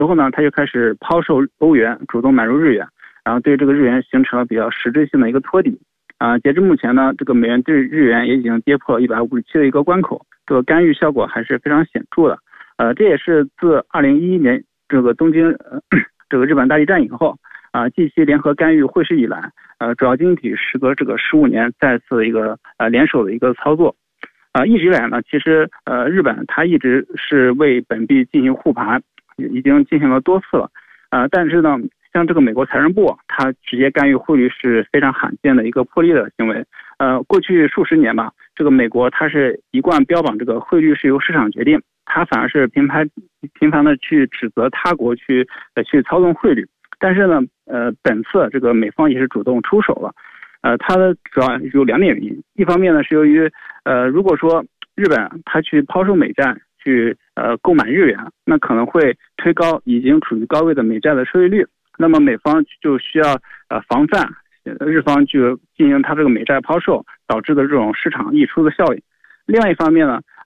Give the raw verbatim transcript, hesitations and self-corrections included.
之后呢，他就开始抛售欧元，主动买入日元，然后对这个日元形成了比较实质性的一个托底。啊、呃，截至目前呢，这个美元对日元也已经跌破一百五十七的一个关口，这个干预效果还是非常显著的。呃，这也是自二零一一年这个东京、呃、这个日本大地震以后啊 ，G 七联合干预汇市以来，呃，主要经济体时隔这个十五年再次一个呃联手的一个操作。啊、呃，一直以来呢，其实呃日本它一直是为本币进行护盘，已经进行了多次了。呃，但是呢，像这个美国财政部，它直接干预汇率是非常罕见的一个破例的行为。呃，过去数十年吧，这个美国它是一贯标榜这个汇率是由市场决定，它反而是频繁频繁的去指责他国去呃去操纵汇率。但是呢，呃，本次这个美方也是主动出手了。呃，它的主要有两点原因，一方面呢是由于呃，如果说日本它去抛售美债，去呃购买日元，那可能会推高已经处于高位的美债的收益率，那么美方就需要呃防范日方就进行它这个美债抛售导致的这种市场溢出的效应。另外一方面呢，